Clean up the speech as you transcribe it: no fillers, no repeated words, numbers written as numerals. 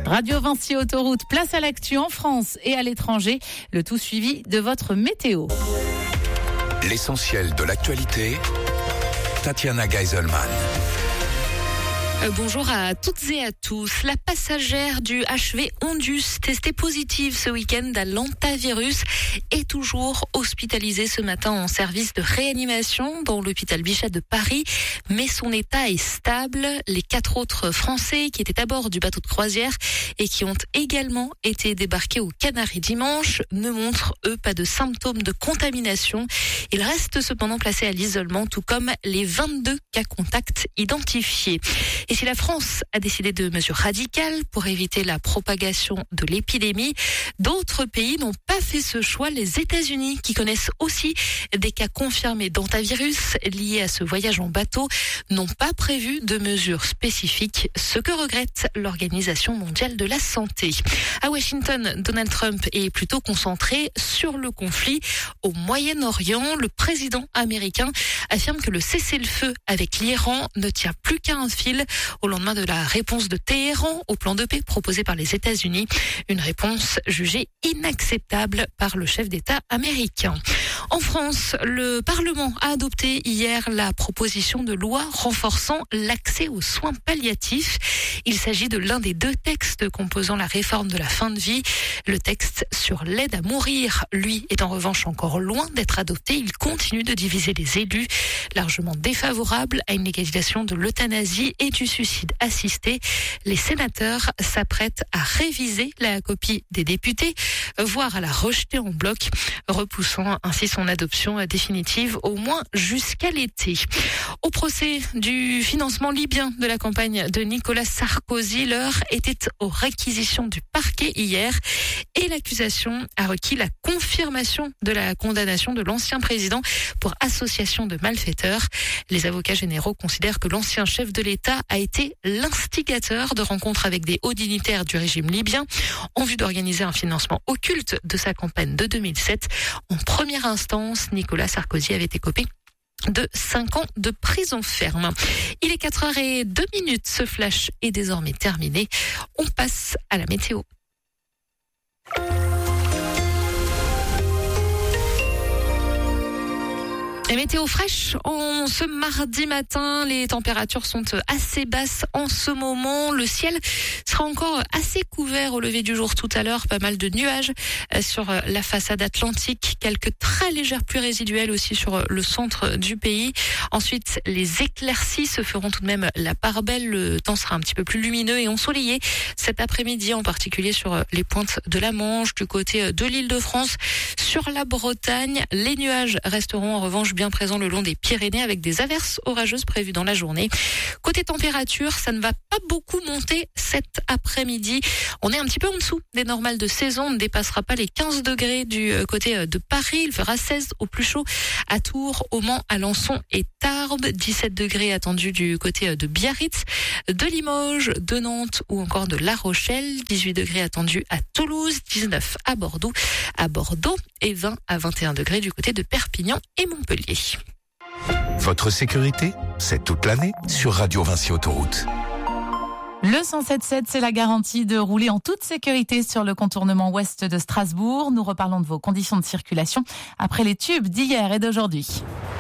Radio Vinci Autoroute, place à l'actu en France et à l'étranger. Le tout suivi de votre météo. L'essentiel de l'actualité, Tatiana Geiselman. Bonjour à toutes et à tous. La passagère du HV Ondus testée positive ce week-end à l'hantavirus est toujours hospitalisée ce matin en service de réanimation dans l'hôpital Bichat de Paris, mais son état est stable. Les 4 autres Français qui étaient à bord du bateau de croisière et qui ont également été débarqués aux Canaries dimanche ne montrent, eux, pas de symptômes de contamination. Ils restent cependant placés à l'isolement, tout comme les 22 cas contacts identifiés. Et si la France a décidé de mesures radicales pour éviter la propagation de l'épidémie, d'autres pays n'ont pas fait ce choix. Les États-Unis, qui connaissent aussi des cas confirmés d'hantavirus liés à ce voyage en bateau, n'ont pas prévu de mesures spécifiques, ce que regrette l'Organisation mondiale de la santé. À Washington, Donald Trump est plutôt concentré sur le conflit au Moyen-Orient. Le président américain affirme que le cessez-le-feu avec l'Iran ne tient plus qu'à un fil au lendemain de la réponse de Téhéran au plan de paix proposé par les États-Unis. Une réponse jugée inacceptable par le chef d'État américain. En France, le Parlement a adopté hier la proposition de loi renforçant l'accès aux soins palliatifs. Il s'agit de l'un des 2 textes composant la réforme de la fin de vie. Le texte sur l'aide à mourir, lui, est en revanche encore loin d'être adopté. Il continue de diviser les élus, largement défavorables à une légalisation de l'euthanasie et du suicide assisté. Les sénateurs s'apprêtent à réviser la copie des députés, voire à la rejeter en bloc, repoussant ainsi son adoption définitive au moins jusqu'à l'été. Au procès du financement libyen de la campagne de Nicolas Sarkozy, l'heure était aux réquisitions du parquet hier et l'accusation a requis la confirmation de la condamnation de l'ancien président pour association de malfaiteurs. Les avocats généraux considèrent que l'ancien chef de l'État a été l'instigateur de rencontres avec des hauts dignitaires du régime libyen en vue d'organiser un financement occulte de sa campagne de 2007. En première instance, Nicolas Sarkozy avait écopé de 5 ans de prison ferme. Il est 4h02. Ce flash est désormais terminé. On passe à la météo. Et météo fraîche en ce mardi matin, les températures sont assez basses en ce moment. Le ciel sera encore assez couvert au lever du jour tout à l'heure. Pas mal de nuages sur la façade atlantique, quelques très légères pluies résiduelles aussi sur le centre du pays. Ensuite, les éclaircies se feront tout de même la part belle. Le temps sera un petit peu plus lumineux et ensoleillé cet après-midi, en particulier sur les pointes de la Manche, du côté de l'Île-de-France, sur la Bretagne. Les nuages resteront en revanche bien présent le long des Pyrénées avec des averses orageuses prévues dans la journée. Côté température, ça ne va pas beaucoup monter cet après-midi. On est un petit peu en dessous des normales de saison. On ne dépassera pas les 15 degrés du côté de Paris. Il fera 16 au plus chaud à Tours, au Mans, Alençon et Tarbes. 17 degrés attendus du côté de Biarritz, de Limoges, de Nantes ou encore de La Rochelle. 18 degrés attendus à Toulouse, 19 à Bordeaux et 20 à 21 degrés du côté de Perpignan et Montpellier. Votre sécurité, c'est toute l'année sur Radio Vinci Autoroute. Le 107.7, c'est la garantie de rouler en toute sécurité sur le contournement ouest de Strasbourg. Nous reparlons de vos conditions de circulation après les tubes d'hier et d'aujourd'hui.